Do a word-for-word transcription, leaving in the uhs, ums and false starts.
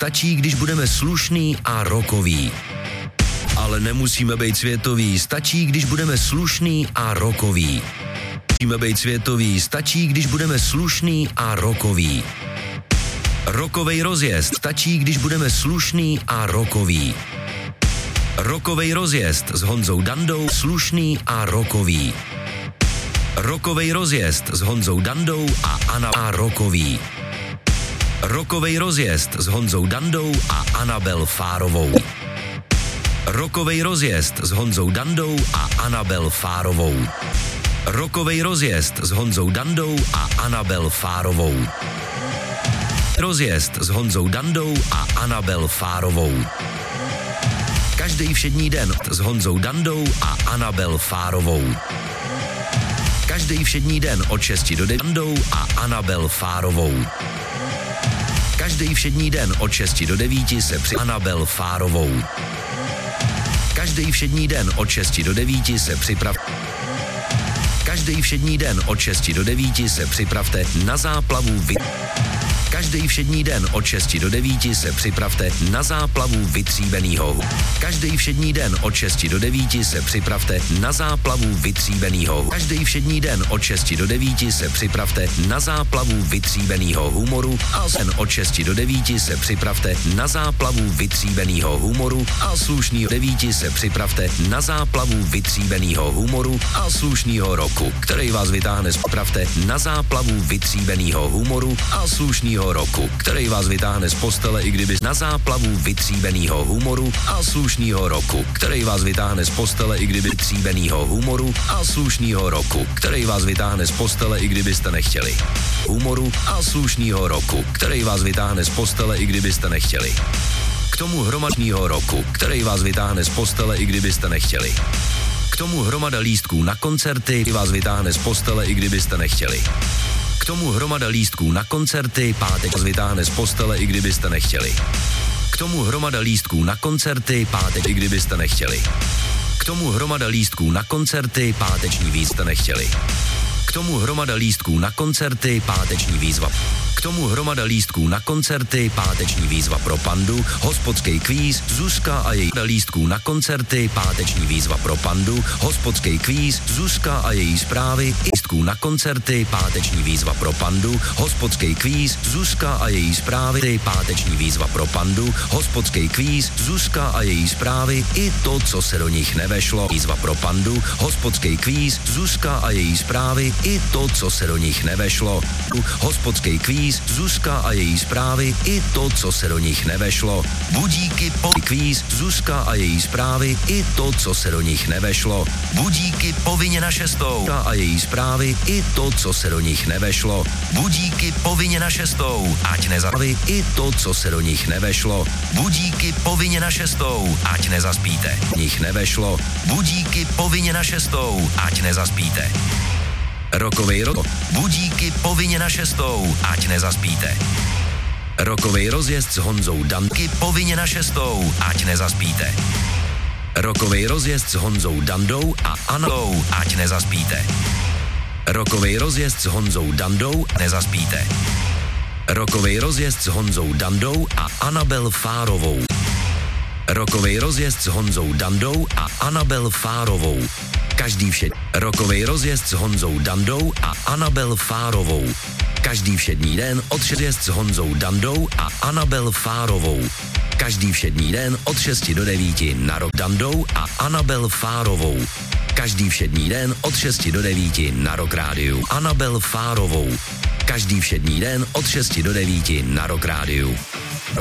stačí, když budeme slušný a rockový. Ale nemusíme být světoví, stačí, když budeme slušný a rockový. Musíme být světoví, stačí, když budeme slušný a rockový. Rockovej rozjezd, stačí, když budeme slušný a rockový. Rockovej rozjezd s Honzou Dandou, slušný a rockový. Rockovej rozjezd s Honzou Dandou a Ana a rockový. Rockovej rozjezd s Honzou Dandou a Anabel Fárovou. Rockovej rozjezd s Honzou Dandou a Anabel Fárovou. Rockovej rozjezd s Honzou Dandou a Anabel Fárovou. Rozjezd s Honzou Dandou a Anabel Fárovou. Každý všední den s Honzou Dandou a Anabel Fárovou. Každý všední den od šesti do devíti Dandou a Anabel Fárovou. Každý všední den od šesti do devíti se při Anabel Fárovou. Každý všední den od šesti do devíti se připrav... Každý všední den od šesti do devíti se připravte na záplavu vy... Každý všední den od šesti do devíti se připravte na záplavu vytříbenýho. Každý všední den od šesti do devíti se připravte na záplavu vytříbenýho. Každý všední den od šesti do devíti se připravte na záplavu vytříbenýho humoru a sen od šesti do devíti se připravte na záplavu vytříbenýho humoru a slušný devíti se připravte na záplavu vytříbenýho humoru a slušnýho roku, který vás vytáhne z pravte na záplavu vytříbenýho humoru a slušnýho roku, který vás vytáhne z postele, i kdyby na záplavu vytříbenýho humoru a slušnýho roku, který vás vytáhne z postele, i kdyby tříbenýho humoru a slušnýho roku, který vás vytáhne z postele, i kdybyste nechtěli. Humoru a slušnýho roku, který vás vytáhne z postele, i kdybyste nechtěli. K tomu hromadného roku, který vás vytáhne z postele, i kdybyste nechtěli. K tomu hromada lístků na koncerty vás vytáhne z postele, i kdybyste nechtěli. K tomu hromada lístků na koncerty pátek vás vytáhne z postele, i kdybyste nechtěli. K tomu hromada lístků na koncerty pátek, i kdybyste nechtěli. K tomu hromada lístků na koncerty páteční víc jste nechtěli. K tomu hromada lístků na koncerty páteční výzva. K tomu hromada lístků na koncerty páteční výzva pro Pandu, hospodský kvíz, Zuzka a její lístků na koncerty páteční výzva pro Pandu, hospodský kvíz, Zuzka a její zprávy, lístků na koncerty páteční výzva pro Pandu, hospodský kvíz, Zuzka a její zprávy, páteční výzva pro Pandu, hospodský kvíz, Zuzka a její zprávy i to, co se do nich nevešlo, výzva pro Pandu, hospodský kvíz, Zuzka a její zprávy i to, co se do nich nevešlo. Hospodský kvíz, Zuzka a její zprávy i to, co se do nich nevešlo. Budíky po kvíz, Zuzka a její zprávy i to, co se do nich nevešlo. Budíky povinně na šestou a její zprávy i to, co se do nich nevešlo. Budíky povinně na šestou, ať nezaspí i to, co se do nich nevešlo. Budíky povinně na šestou, ať nezaspíte. Nich nevešlo. Budíky povinně na šestou, ať nezaspíte. Rockovej ro... Budíky povinně na šestou, ať nezaspíte. Rockovej rozjezd s Honzou Danky povinně na šestou, ať nezaspíte. Rockovej rozjezd s Honzou Dandou a Anou, ať nezaspíte. Rockovej rozjezd s Honzou Dandou, nezaspíte. Rockovej rozjezd s Honzou Dandou a Anabel Fárovou. Rockovej rozjezd s Honzou Dandou a Anabel Fárovou. Každý všední rockovej rozjezd s Honzou Dandou a Anabel Fárovou. Každý všední den od šesti s Honzou Dandou a Anabel Fárovou. Každý všední den od šesti do devíti na Rock Dandou a Anabel Fárovou. Každý všední den od šesti do devíti na Rock Rádiu Anabel Fárovou. Každý všední den od šesti do devíti na Rock Rádiu.